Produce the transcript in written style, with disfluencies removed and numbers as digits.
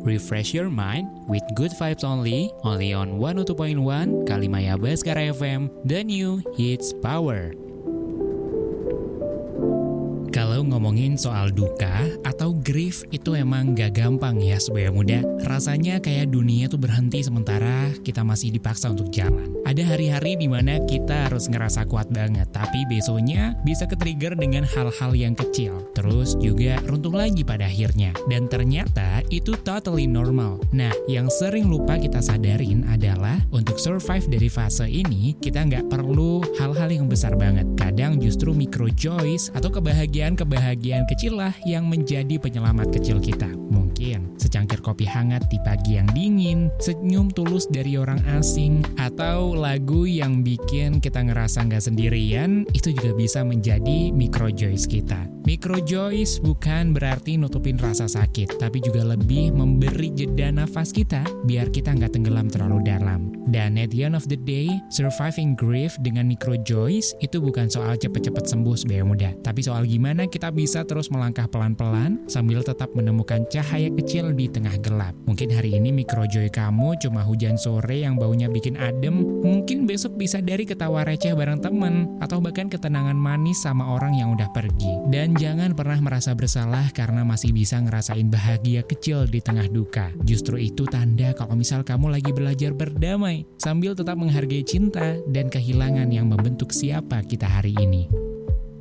refresh your mind with good vibes only on 102.1 Kalimaya Baskara FM, the new hits power. Kalau ngomongin soal duka atau grief itu emang gak gampang ya sebagai muda. Rasanya kayak dunia tuh berhenti sementara kita masih dipaksa untuk jalan. Ada hari-hari dimana kita harus ngerasa kuat banget, tapi besoknya bisa ke-trigger dengan hal-hal yang kecil. Terus juga runtuh lagi pada akhirnya. Dan ternyata itu totally normal. Nah, yang sering lupa kita sadarin adalah untuk survive dari fase ini, kita nggak perlu hal-hal yang besar banget. Kadang justru micro joys atau kebahagiaan kecil lah yang menjadi penyelamat kecil kita. Mungkin secangkir kopi hangat di pagi yang dingin, senyum tulus dari orang asing, atau lagu yang bikin kita ngerasa nggak sendirian, itu juga bisa menjadi micro joys kita. Micro joys bukan berarti nutupin rasa sakit, tapi juga lebih memberi jeda nafas kita biar kita nggak tenggelam terlalu dalam. Dan at the end of the day, surviving grief dengan micro joys itu bukan soal cepet-cepet sembuh sebagai muda, tapi soal gimana kita bisa terus melangkah pelan-pelan sambil tetap menemukan cahaya kecil di tengah gelap. Mungkin hari ini micro joy kamu cuma hujan sore yang baunya bikin adem, mungkin besok bisa dari ketawa receh bareng temen, atau bahkan ketenangan manis sama orang yang udah pergi. Dan jangan pernah merasa bersalah karena masih bisa ngerasain bahagia kecil di tengah duka. Justru itu tanda kalau misal kamu lagi belajar berdamai sambil tetap menghargai cinta dan kehilangan yang membentuk siapa kita hari ini.